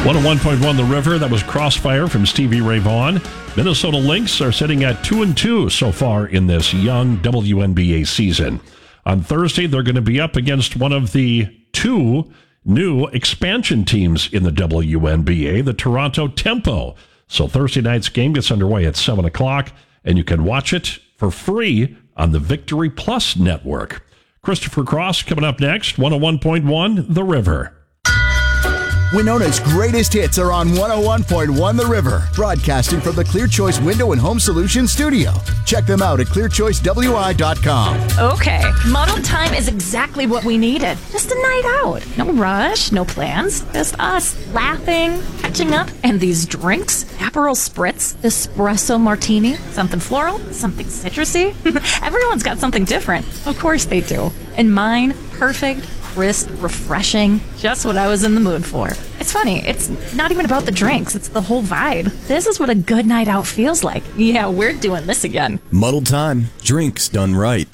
101.1 The River. That was Crossfire from Stevie Ray Vaughan. Minnesota Lynx are sitting at 2-2 so far in this young WNBA season. On Thursday, they're going to be up against one of the two new expansion teams in the WNBA, the Toronto Tempo. So Thursday night's game gets underway at 7 o'clock, and you can watch it for free on the Victory Plus network. Christopher Cross coming up next, 101.1 The River. Winona's greatest hits are on 101.1 The River, broadcasting from the Clear Choice Window and Home Solutions studio. Check them out at clearchoicewi.com. Okay, Muddled Time is exactly what we needed. Just a night out. No rush, no plans. Just us laughing, catching up, and these drinks. Aperol Spritz, Espresso Martini, something floral, something citrusy. Everyone's got something different. Of course they do. And mine, perfect, crisp, refreshing, just what I was in the mood for. It's funny, it's not even about the drinks, it's the whole vibe. This is what a good night out feels like. Yeah, we're doing this again. Muddled Time. Drinks done right.